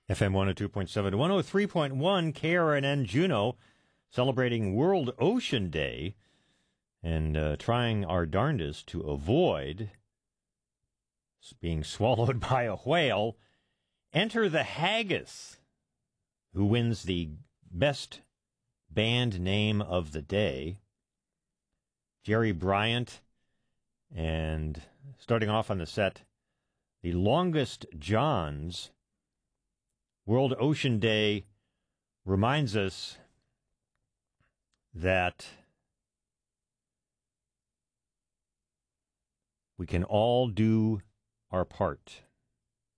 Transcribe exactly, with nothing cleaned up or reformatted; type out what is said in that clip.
F M one oh two point seven to one oh three point one, K R N N Juneau, celebrating World Ocean Day and uh, trying our darndest to avoid being swallowed by a whale. Enter the Haggis, who wins the best band name of the day. Jerry Bryant, and starting off on the set, the Longest Johns. World Ocean Day reminds us that we can all do our part.